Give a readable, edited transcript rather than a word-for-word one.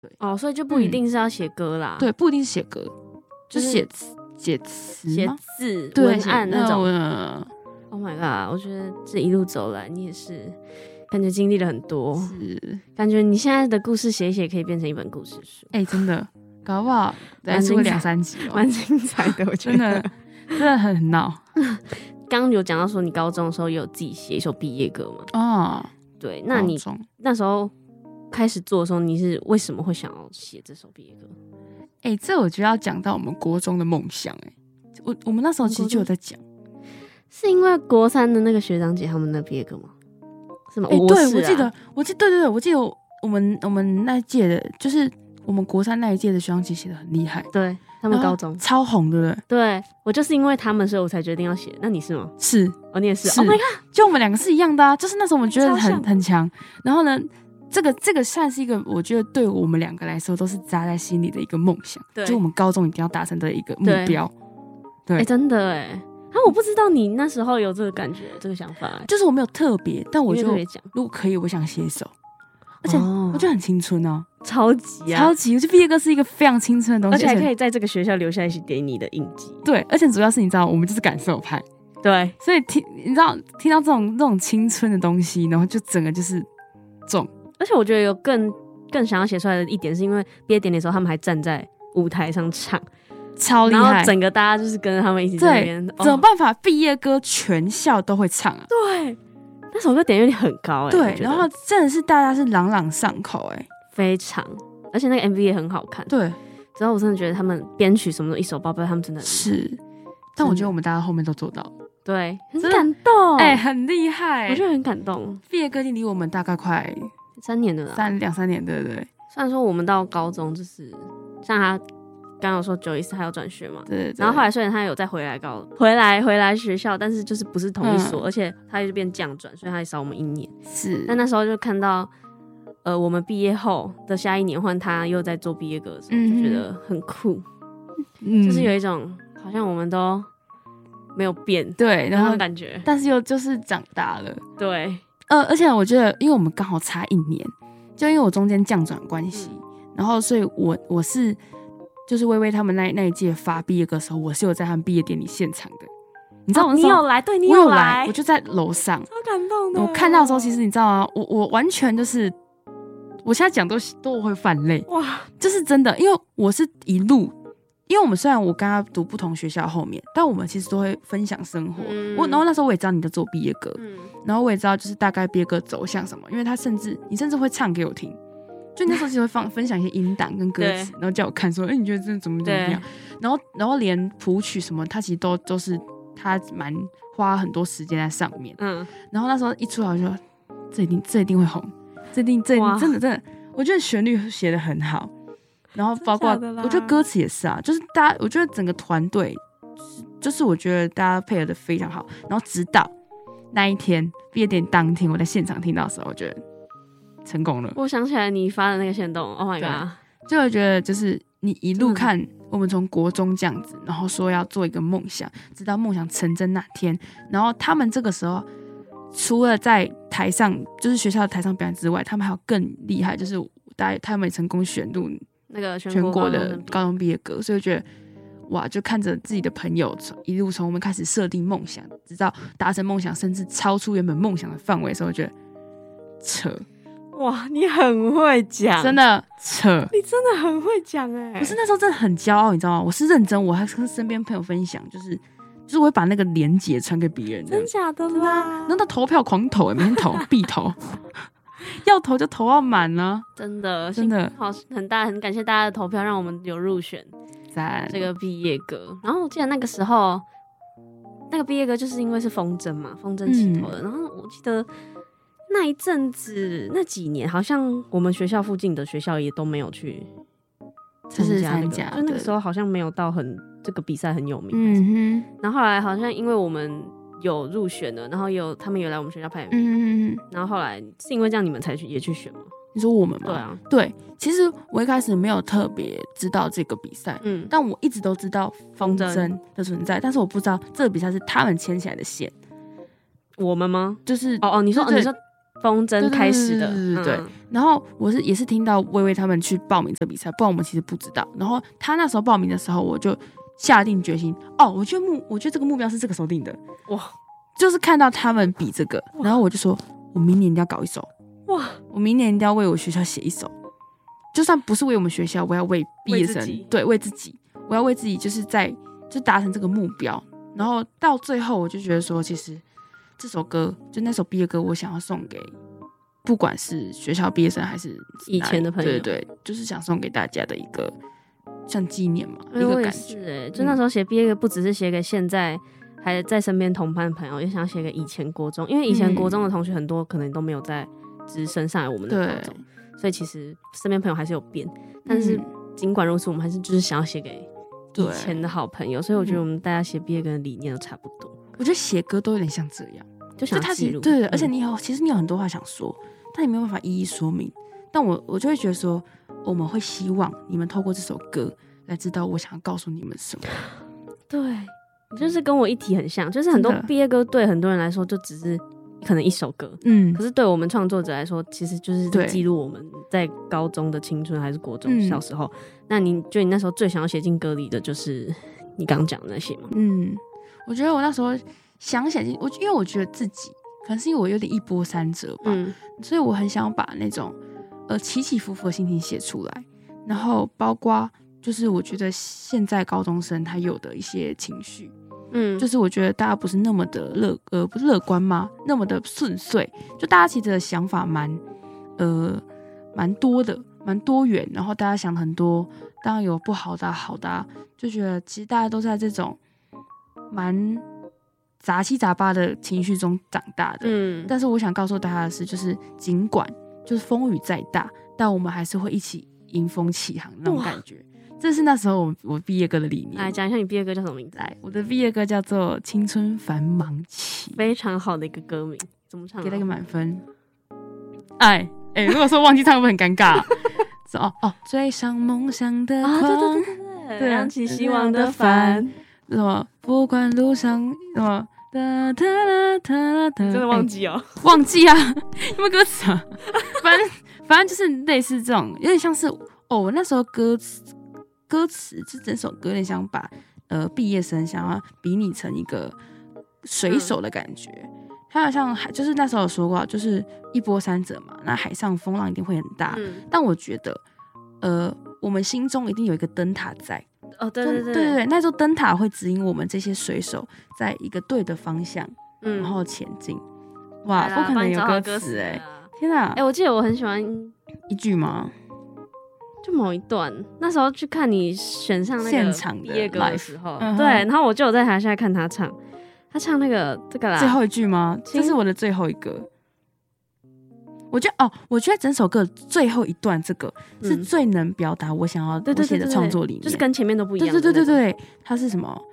对哦，所以就不一定是要写歌啦。 对，不一定是写歌，就是写字对文案那种。Oh my god！ 我觉得这一路走来，你也是感觉经历了很多， 是感觉你现在的故事写一写，可以变成一本故事书。 真的，搞不好再出个2-3集蛮精彩的，我觉得真的很闹。 刚刚有讲到说你高中的时候也有自己写一首毕业歌嘛？ 哦， 对，那你那时候开始做的时候，你是为什么会想要写这首毕业歌？ 这我觉得要讲到我们国中的梦想。我们那时候其实就有在讲， 是因为国3的那个学长姐他们的毕业歌吗？是吗？ 对，我记得，对，我记得我们那一届的，就是我们国3那一届的学长姐写的很厉害， 对他们高中超红的， 对我就是因为他们，所以我才决定要写。那你是吗？ 是， 你也是。Oh my god！ 就我们两个是一样的啊，就是那时候我们觉得很强。然后呢，这个算是一个我觉得对我们两个来说都是扎在心里的一个梦想，就我们高中一定要达成的一个目标。对， 真的我不知道你那时候有这个感觉，这个想法， 就是我没有特别，但我就讲， 如果可以，我想写一首，而且我觉得很青春啊， 超级， 我觉得毕业歌是一个非常青春的东西， 而且还可以在这个学校留下一些给你的印记。 对，而且主要是你知道，我们就是感受派， 对， 所以你知道听到这种青春的东西，然后就整个就是中。 而且我觉得有更想要写出来的一点，是因为毕业典礼的时候，他们还站在舞台上唱。 超厉害， 然后整个大家就是跟着他们一起在那边， 怎么办法？毕业歌全校都会唱啊！ 对，那首歌点阅率很高对，然后真的是大家是朗朗上口非常，而且那个 MV 也很好看。 对， 之后我真的觉得他们编曲什么的一手包办，他们真的是。但我觉得我们大家后面都做到了， 对，很感动， 很厉害， 我觉得很感动。 毕业歌离我们大概快 3年了啦 ，2-3年，对不对？ 虽然说我们到高中就是像他。刚刚说914还有转学嘛， 对， 然后后来虽然他有再回来学校，但是就是不是同一所，而且他就变降转，所以他也少我们1年。 是， 但那时候就看到，我们毕业后的下一年换他又在做毕业歌的时候，就觉得很酷，就是有一种好像我们都没有变， 对，然后感觉， 但是又就是长大了， 对， 而且我觉得，因为我们刚好差1年，就因为我中间降转关系，然后所以我是。就是薇薇他们那一届发毕业歌的时候，我是有在他们毕业典礼现场的。你知道你有来？对，你有来， 我就在楼上， 超感动的。 我看到的时候，其实你知道吗？我完全就是，我现在讲都会泛泪。哇，就是真的，因为我是一路，因为我们虽然我跟他读不同学校后面，但我们其实都会分享生活。然后那时候我也知道你在做毕业歌，然后我也知道就是大概毕业歌走向什么，因为你甚至会唱给我听。就那时候其实会分享一些音档跟歌词，然后叫我看说，你觉得这怎么样？然后连谱曲什么，他其实都是他蛮花很多时间在上面。然后那时候一出来我就说，这一定会红，这一定真的，我觉得旋律写得很好，然后包括我觉得歌词也是啊，就是大家我觉得整个团队就是我觉得大家配合的非常好，然后直到那一天毕业典礼当天我在现场听到的时候，我觉得。成功了， 我想起来你发的那个限动 ，Oh my god！ 就我觉得就是你一路看我们从国中这样子，然后说要做一个梦想，直到梦想成真那天，然后他们这个时候除了在台上就是学校的台上表演之外，他们还有更厉害，就是他们也成功选入那个全国的高中毕业歌，所以我觉得哇，就看着自己的朋友一路从我们开始设定梦想，直到达成梦想，甚至超出原本梦想的范围的时候，我觉得扯。 哇，你很会讲， 真的扯， 你真的很会讲我是那时候真的很骄傲，你知道吗？我是认真，我还跟身边朋友分享，就是我会把那个连结传给别人， 真假的啦？ 然后他投票狂投，每天投必投，要投就投到满啊！ 真的好，很感谢大家的投票，让我们有入选这个毕业歌。然后我记得那个时候，那个毕业歌就是因为是风筝嘛，风筝起头的。然后我记得。那一阵子，那几年好像我们学校附近的学校也都没有去参加，就那个时候好像没有到这个比赛很有名。然后后来好像因为我们有入选了，然后他们有来我们学校拍 MV，然后后来是因为这样你们才也去选吗？ 你说我们吗？ 对啊， 对，其实我一开始没有特别知道这个比赛，但我一直都知道风筝的存在，但是我不知道这个比赛是他们牵起来的线。 我们吗？ 就是你说风筝开始的， 对。然后我也是听到薇薇他们去报名这比赛，不然我们其实不知道。然后他那时候报名的时候，我就下定决心，我觉得这个目标是这个时候定的，哇，就是看到他们比这个，然后我就说，我明年一定要搞一首，哇，我明年一定要为我学校写一首，就算不是为我们学校，我要为毕业生，对，为自己，我要为自己，就达成这个目标。然后到最后，我就觉得说，其实这首歌，就那首毕业歌，我想要送给不管是学校毕业生还是以前的朋友， 对，就是想送给大家的一个像纪念嘛，一个感觉。 就那时候写毕业歌，不只是写给现在还在身边同班的朋友，也想写给以前国中，因为以前国中的同学很多可能都没有在直升上来我们的国中，所以其实身边朋友还是有变。但是尽管如此，我们还是就是想要写给以前的好朋友，所以我觉得我们大家写毕业歌的理念都差不多。 我觉得写歌都有点像这样， 就想记录。 对，而且其实你有很多话想说，但你没有办法一一说明。但我就会觉得说，我们会希望你们透过这首歌来知道我想要告诉你们什么。 对，你就是跟我一题很像，就是很多毕业歌对很多人来说就只是可能一首歌，可是对我们创作者来说，其实就是记录我们在高中的青春还是国中小时候。那你那时候最想要写进歌里的就是你刚刚讲的那些吗？ 我觉得我那时候想写进，因为我觉得自己可能是因为我有点一波三折吧，所以我很想把那种起起伏伏的心情写出来，然后包括就是我觉得现在高中生他有的一些情绪，就是我觉得大家不是那么的不是乐观吗？那么的顺遂，就大家其实的想法蛮多的，蛮多元，然后大家想很多，当然有不好的好的，就觉得其实大家都在这种蛮杂七杂八的情绪中长大的，但是我想告诉大家的是，就是尽管就是风雨再大，但我们还是会一起迎风起航那种感觉。这是那时候我毕业歌的理念。 来讲一下你毕业歌叫什么名字？ 我的毕业歌叫做《青春繁忙期》， 非常好的一个歌名，怎么唱？ 给了一个满分。如果说忘记唱会不会很尴尬？追上梦想的光， 对，扬起希望的帆， 什么不管路上什么哒哒哒哒哒， 真的忘记哦， 忘记啊，有没有歌词啊？反正就是类似这种，有点像是我那时候歌词这整首歌有点想把毕业生想要比拟成一个水手的感觉。它好像就是那时候有说过，就是一波三折嘛，那海上风浪一定会很大。但我觉得，我们心中一定有一个灯塔在。对，那座灯塔会指引我们这些水手在一个对的方向，然后前进。哇，不可能有歌词天哪！ 我记得我很喜欢一句吗？ 就某一段，那时候去看你选上那个现场的毕业歌的时候，对，然后我就有在台下看他唱。他唱这个啦， 最后一句吗？这是我的最后一个。我觉得整首歌最后一段这个是最能表达我想要写的创作理念， 就是跟前面都不一样。 对，它是什么？